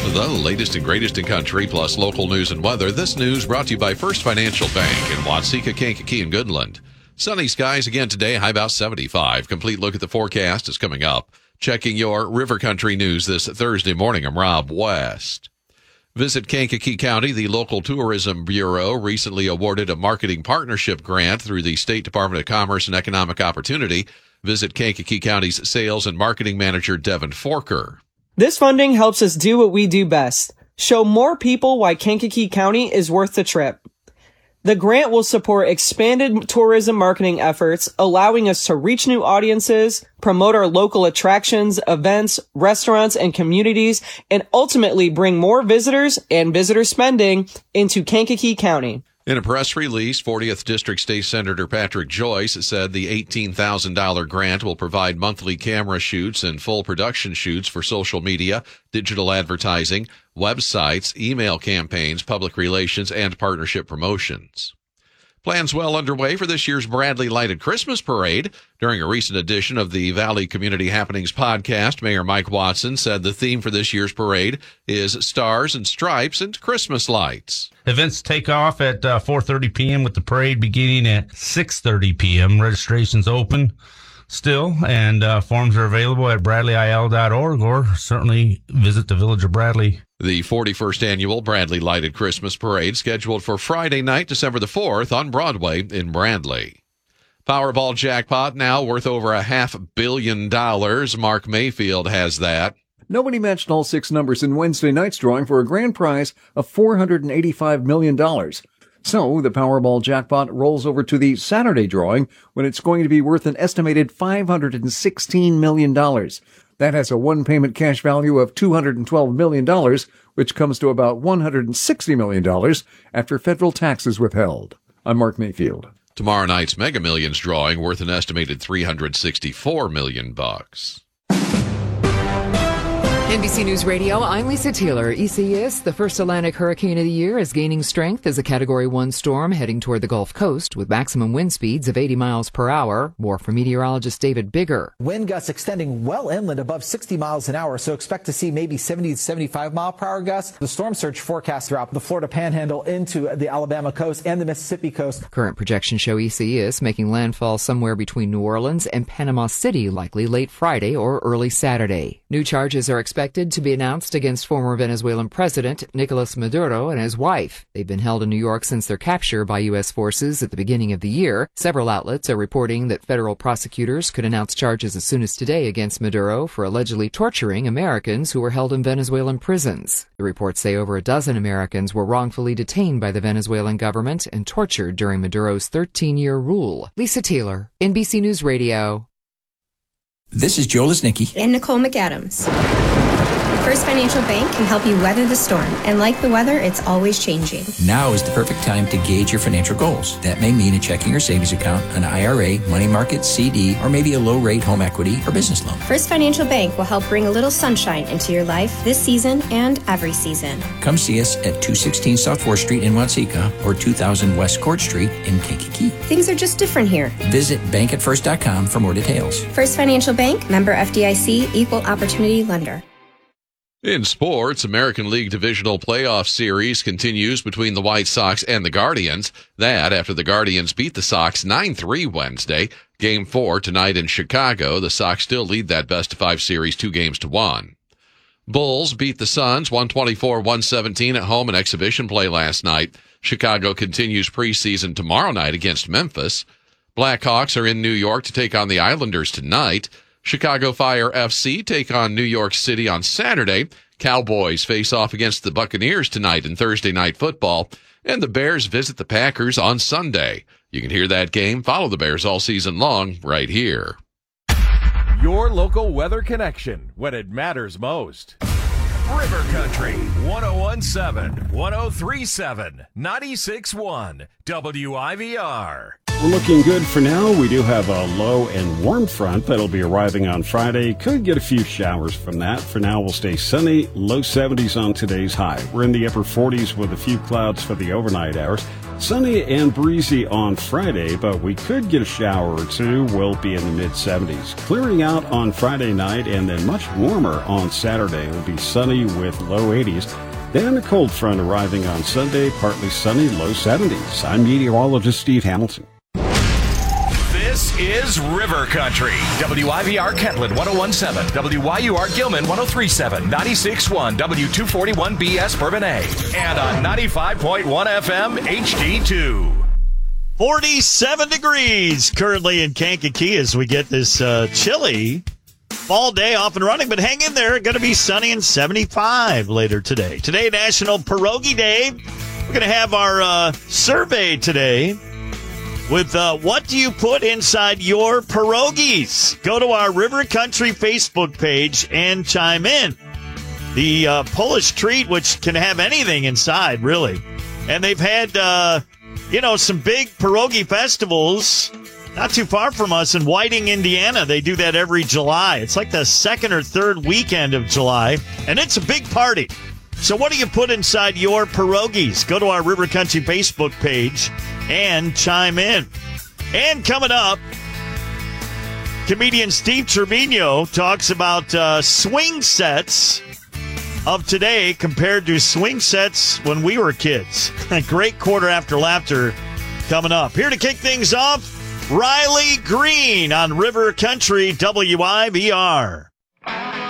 The latest and greatest in country, plus local news and weather. This news brought to you by First Financial Bank in Watseka, Kankakee, and Goodland. Sunny skies again today, high about 75. Complete look at the forecast is coming up. Checking your River Country news this Thursday morning, I'm Rob West. Visit Kankakee County. The local tourism bureau recently awarded a marketing partnership grant through the State Department of Commerce and Economic Opportunity. Visit Kankakee County's sales and marketing manager, Devin Forker. This funding helps us do what we do best, show more people why Kankakee County is worth the trip. The grant will support expanded tourism marketing efforts, allowing us to reach new audiences, promote our local attractions, events, restaurants, and communities, and ultimately bring more visitors and visitor spending into Kankakee County. In a press release, 40th District State Senator Patrick Joyce said the $18,000 grant will provide monthly camera shoots and full production shoots for social media, digital advertising, websites, email campaigns, public relations, and partnership promotions. Plans well underway for this year's Bradley Lighted Christmas Parade. During a recent edition of the Valley Community Happenings podcast, Mayor Mike Watson said the theme for this year's parade is Stars and Stripes and Christmas Lights. Events take off at 4:30 p.m. with the parade beginning at 6:30 p.m. Registration's open still, and forms are available at bradleyil.org, or certainly visit the Village of Bradley. The 41st annual Bradley Lighted Christmas Parade scheduled for Friday night, December the 4th on Broadway in Bradley. Powerball jackpot now worth over $500 million. Mark Mayfield has that. Nobody matched all six numbers in Wednesday night's drawing for a grand prize of $485 million. So the Powerball jackpot rolls over to the Saturday drawing when it's going to be worth an estimated $516 million. That has a one-payment cash value of $212 million, which comes to about $160 million after federal taxes withheld. I'm Mark Mayfield. Tomorrow night's Mega Millions drawing worth an estimated $364 million. NBC News Radio, I'm Lisa Taylor. Isaias, the first Atlantic hurricane of the year, is gaining strength as a Category 1 storm heading toward the Gulf Coast with maximum wind speeds of 80 miles per hour. More from meteorologist David Bigger. Wind gusts extending well inland above 60 miles an hour, so expect to see maybe 70 to 75 mile per hour gusts. The storm surge forecast throughout the Florida Panhandle into the Alabama coast and the Mississippi coast. Current projections show Isaias making landfall somewhere between New Orleans and Panama City, likely late Friday or early Saturday. New charges are expected to be announced against former Venezuelan President Nicolas Maduro and his wife. They've been held in New York since their capture by U.S. forces at the beginning of the year. Several outlets are reporting that federal prosecutors could announce charges as soon as today against Maduro for allegedly torturing Americans who were held in Venezuelan prisons. The reports say over a dozen Americans were wrongfully detained by the Venezuelan government and tortured during Maduro's 13-year rule. Lisa Taylor, NBC News Radio. This is Joe Lesnicki and Nicole McAdams. First Financial Bank can help you weather the storm, and like the weather, it's always changing. Now is the perfect time to gauge your financial goals. That may mean a checking or savings account, an IRA, money market, CD, or maybe a low-rate home equity or business loan. First Financial Bank will help bring a little sunshine into your life this season and every season. Come see us at 216 South 4th Street in Watseka or 2000 West Court Street in Kankakee. Things are just different here. Visit bankatfirst.com for more details. First Financial Bank, member FDIC, equal opportunity lender. In sports, American League Divisional Playoff Series continues between the White Sox and the Guardians. That after the Guardians beat the Sox 9-3 Wednesday. Game 4 tonight in Chicago. The Sox still lead that best-of-5 series 2-1. Bulls beat the Suns 124-117 at home in exhibition play last night. Chicago continues preseason tomorrow night against Memphis. Blackhawks are in New York to take on the Islanders tonight. Chicago Fire FC take on New York City on Saturday. Cowboys face off against the Buccaneers tonight in Thursday Night Football. And the Bears visit the Packers on Sunday. You can hear that game, follow the Bears all season long, right here. Your local weather connection when it matters most. River Country, 101.7, 103.7, 96.1, WIVR. We're looking good for now. We do have a low and warm front that'll be arriving on Friday. Could get a few showers from that. For now, we'll stay sunny, low 70s on today's high. We're in the upper 40s with a few clouds for the overnight hours. Sunny and breezy on Friday, but we could get a shower or two. We'll be in the mid-70s. Clearing out on Friday night and then much warmer on Saturday. It'll be sunny with low 80s. Then a cold front arriving on Sunday, partly sunny, low 70s. I'm meteorologist Steve Hamilton. This is River Country. WIVR Kentland 101.7, WYUR Gilman 103.7, 96.1, W241BS Bourbonnais, and on 95.1 FM HD2. 47 degrees currently in Kankakee as we get this chilly fall day off and running, but hang in there. Going to be sunny and 75 later today. Today, National Pierogi Day. We're going to have our survey today with what do you put inside your pierogies? Go to our River Country Facebook page and chime in. The Polish treat, which can have anything inside, really. And they've had, some big pierogi festivals not too far from us in Whiting, Indiana. They do that every July. It's like the second or third weekend of July, and it's a big party. So what do you put inside your pierogies? Go to our River Country Facebook page and chime in. And coming up, comedian Steve Trevino talks about swing sets of today compared to swing sets when we were kids. A great quarter after laughter coming up. Here to kick things off, Riley Green on River Country WIVR.